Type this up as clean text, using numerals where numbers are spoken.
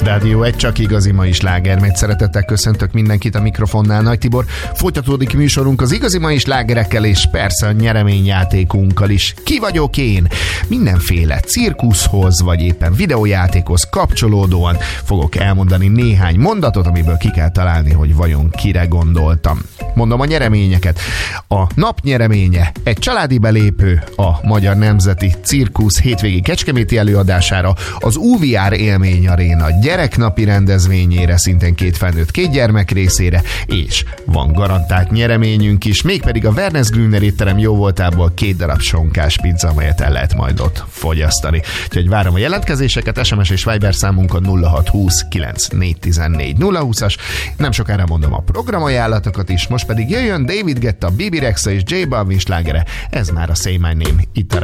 Rádió egy csak igazi mai slágermegy. Szeretettel köszöntök mindenkit a mikrofonnál, Nagy Tibor. Folytatódik műsorunk az igazi mai slágerekkel, és persze a nyereményjátékunkkal is. Ki vagyok én? Mindenféle cirkuszhoz, vagy éppen videójátékhoz kapcsolódóan fogok elmondani néhány mondatot, amiből ki kell találni, hogy vajon kire gondoltam. Mondom a nyereményeket. A nap nyereménye egy családi belépő a Magyar Nemzeti Cirkusz hétvégi kecskeméti előadására, az UVR Élmény Aréna gyereknapi rendezvényére, szintén 2 felnőtt 2 gyermek részére, és van garantált nyereményünk is, mégpedig a Wernes-Grüner étterem jóvoltából 2 darab sonkás pizza, amelyet el lehet majd ott fogyasztani. Úgyhogy várom a jelentkezéseket, SMS és Viber számunkon 0620 9414 020-as. Nem sokára mondom a programajánlatokat is, most pedig jöjjön David Guetta, Bibi Rexha és J Balvin slágere. Ez már a Say My Name itt a